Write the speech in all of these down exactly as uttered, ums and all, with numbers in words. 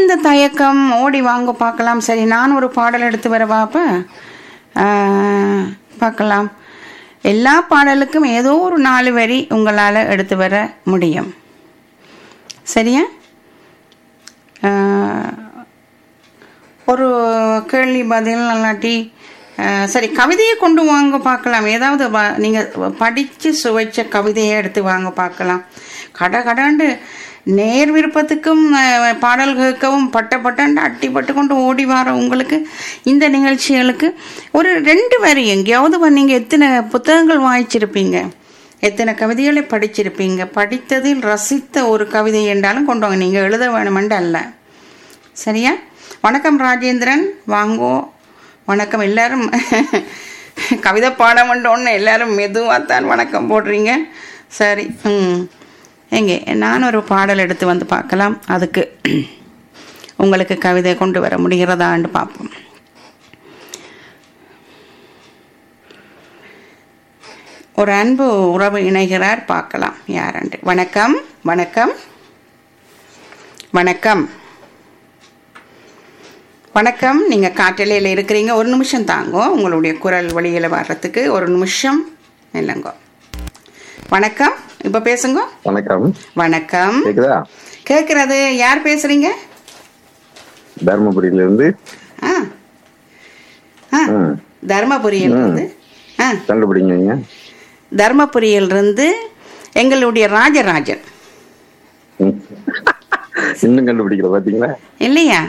இந்த தயக்கம்? ஓடி வாங்க பார்க்கலாம். சரி, நான் ஒரு பாடல் எடுத்து வரவா? அப்ப பார்க்கலாம். எல்லா பாடலுக்கும் ஏதோ ஒரு நாலு வரி உங்களால் எடுத்து வர முடியும். சரியா? ஒரு கேள்வி பதில் இல்லாட்டி சரி, கவிதையை கொண்டு வாங்க பார்க்கலாம். ஏதாவது நீங்கள் படித்து சுவைச்ச கவிதையை எடுத்து வாங்க பார்க்கலாம். கட கடாண்டு நேர் விருப்பத்துக்கும் பாடல் கேட்கவும் பட்ட பட்டாண்டு அட்டிப்பட்டு கொண்டு ஓடி வர உங்களுக்கு இந்த நிகழ்ச்சிகளுக்கு ஒரு ரெண்டு வரி எங்கேயாவது நீங்கள் எத்தனை புத்தகங்கள் வாய்ச்சிருப்பீங்க, எத்தனை கவிதைகளை படிச்சிருப்பீங்க, படித்ததில் ரசித்த ஒரு கவிதை என்றாலும் கொண்டு வாங்க. நீங்கள் எழுத வேணுமென்று அல்ல. சரியா? வணக்கம் ராஜேந்திரன், வாங்கோ. வணக்கம். எல்லாரும் கவிதை பாடம் ஒன்று எல்லாரும் மெதுவாகத்தான் வணக்கம் போடுறீங்க. சரி, ம் எங்கே நான் ஒரு பாடல் எடுத்து வந்து பார்க்கலாம். அதுக்கு உங்களுக்கு கவிதை கொண்டு வர முடிகிறதான்னு பார்ப்போம். ஒரு அன்பு உறவு இணைகிறார், பார்க்கலாம் யாரண்டு. வணக்கம் வணக்கம் வணக்கம் வணக்கம். நீங்கள் காற்றலையில் இருக்கிறீங்க. ஒரு நிமிஷம் தாங்கோ, உங்களுடைய குரல் வழியில் வர்றதுக்கு ஒரு நிமிஷம் இல்லைங்கோ. வணக்கம், இப்போ பேசுங்க. வணக்கம். வணக்கம். கேக்குதா? கேட்கறது. யார் பேசுறீங்க? தர்மபுரியிலிருந்து. ஆ ஆ தர்மபுரியிலிருந்து. ஆ கண்டுபிடிங்க. தர்மபுரியிலிருந்து எங்களுடைய ராஜராஜன். இன்னும் கண்டுபிடிக்கல பாத்தீங்களா? இல்லையா?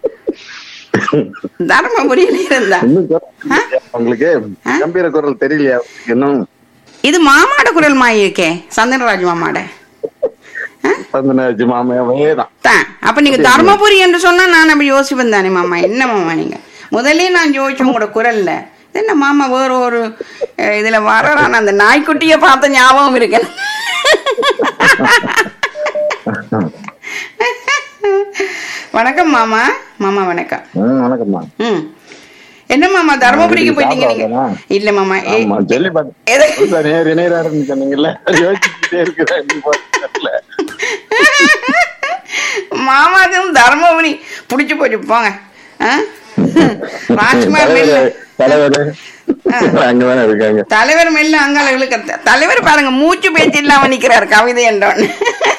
தர்மபுரியில இருந்தா உங்களுக்கு கம்பீர குரல் தெரியலையா இன்னும்? இது மாமாட குரல் மாதிரி இருக்கே, சந்தனராஜ் மாமாட. சந்தனராஜ் மாமாவே தான். அப்ப நீங்க தர்மபுரி என்று சொன்னா நான் அப்படி யோசிப்பேன் தானே. மாமா என்ன மாமா நீங்க முதல்ல நான் யோசிச்சேன் உங்களோட குரல்ல. என்ன மாமா வேற ஒரு இதுல வர்றான், அந்த நாய்க்குட்டிய பார்த்த ஞாபகம் இருக்கு. வணக்கம் மாமா. மாமா வணக்கம். வணக்கம்மா. ம் என்ன மாமா தர்மபுரிக்கு போயிட்டீங்க நீங்க? இல்ல மாமா, மாமாக்கும் தர்மபுரி புடிச்சு போச்சு போங்க. தலைவர் மெல்ல அங்கால இழுக்க. தலைவர் பாருங்க மூச்சு பேச்சு இல்லாம நிக்கிறாரு கவிதை என்றோன்னு.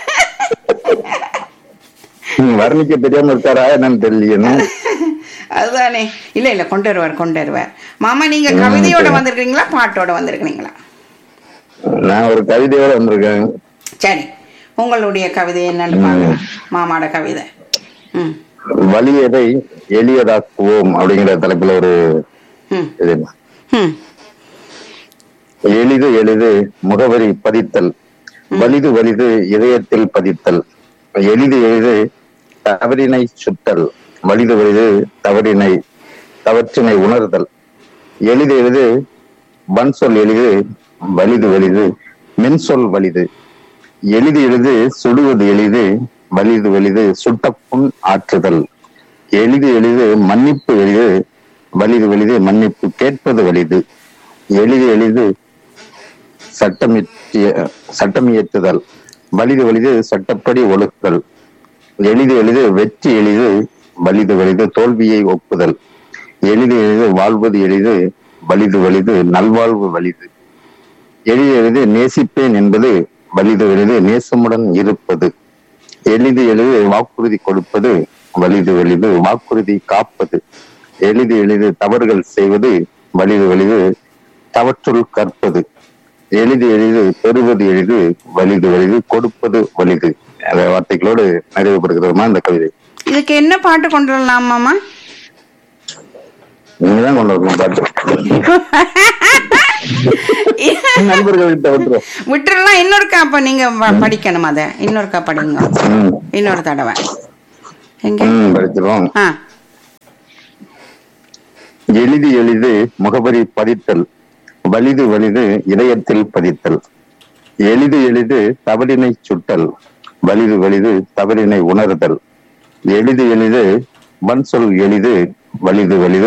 வர்ணிக்க தெரியாம இருக்காரா என்னன்னு தெரியல. அதுதானே. இல்ல இல்ல கொண்டு வருவார் கொண்டு வருவார். மாமா நீங்க கவிதையோட வந்திருக்கீங்களா பாட்டோட வந்திருக்கீங்களா? நான் ஒரு கவிதையோட வந்திருக்கேன். சரி, உங்களுடைய கவிதை என்னன்னு பாருங்க. மாமாட கவிதை. ம் வலியதை எளியதாக்குவோம் அப்படிங்கிற தலைப்புல ஒரு இது. எளிது எளிது முகவரி பதித்தல், வலிது வலிது இதயத்தில் பதித்தல், எளிது எளிது தவறினை சுட்டல், வலிது வலிது தவறினை தவற்றினை உணர்தல், எளிது எளிது வன்சொல் எளிது, வலிது வலிது மென்சொல் வலிது, எளிது எளிது சுடுவது எளிது, வலிது வலிது சுட்ட புண் ஆற்றுதல், எளிது எளிது மன்னிப்பு எளிது, வலிது வலிது மன்னிப்பு கேட்பது வலிது, எளிது எளிது சட்டமிய சட்டம் இயற்றுதல், வலிது வலிது சட்டப்படி ஒழுக்குதல், எளிது எளிது வெற்றி எளிது, வலிது வலிது தோல்வியை ஒப்புதல், எளிது எளிது வாழ்வது எளிது, வலிது வலிது நல்வாழ்வு வலிது, எளிது எளிது நேசிப்பேன் என்பது, வலிது வலிது நேசமுடன் இருப்பது, எளிது எளிது வாக்குறுதி கொடுப்பது, வலிது வலிது வாக்குறுதி காப்பது, எளிது எளிது தவறுகள் செய்வது, வலிது வலிது தவற்றுள் கற்பது, எளிது எளிது பெறுவது எளிது, வலிது வலிது கொடுப்பது வலிது. அந்த வார்த்தைகளோடு நிறைவுபடுகிறதுமா இந்த கவிதை. இதுக்கு என்ன பாட்டு கொண்டு வரலாம் மாமா? நீங்கதான் கொண்டு வரணும் பாட்டு. நண்பர்கள்கிட்ட விட்டுரும் விட்டுறலாம். இன்னொருக்கா அப்ப நீங்க படிக்கணும். அத இன்னொருக்கா படிங்க இன்னொரு தடவை. எங்க படிச்சிருவோம். எளிது எளிது முகவரி பதித்தல், வலிது வலிது இதயத்தில் பதித்தல், எளிது எளிது தவறினை சுட்டல், வலிது வலிது தவறினை உணர்தல், எளிது எளிது வன்சொல் எளிது, வலிது வலிது